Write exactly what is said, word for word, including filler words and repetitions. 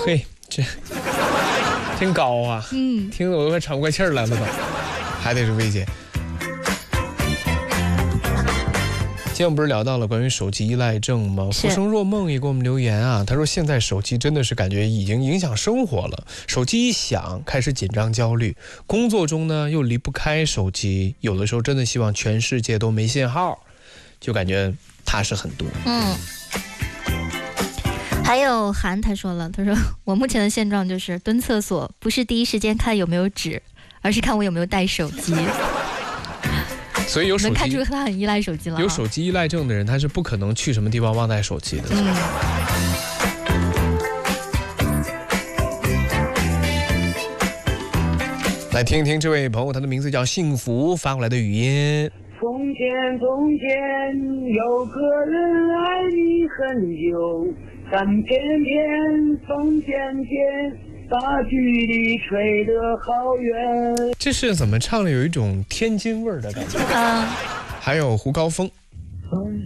嘿，这挺高啊，嗯，听得我都快喘不过气儿来了都，还得是薇姐。今天我们不是聊到了关于手机依赖症吗？浮生若梦也给我们留言啊，他说现在手机真的是感觉已经影响生活了，手机一响开始紧张焦虑，工作中呢又离不开手机，有的时候真的希望全世界都没信号，就感觉踏实很多。 嗯。还有韩他说了，他说我目前的现状就是蹲厕所不是第一时间看有没有纸，而是看我有没有带手机。 所以有手机能看出他很依赖手机了、啊。 有手机依赖症的人，他是不可能去什么地方忘带手机的。嗯。来听一听这位朋友，他的名字叫幸福发过来的语音。 从前从前有个人爱你很久，但偏偏风渐渐把距离吹得好远。 这是怎么唱的？有一种天津味儿的感觉。 嗯。 还有胡高峰。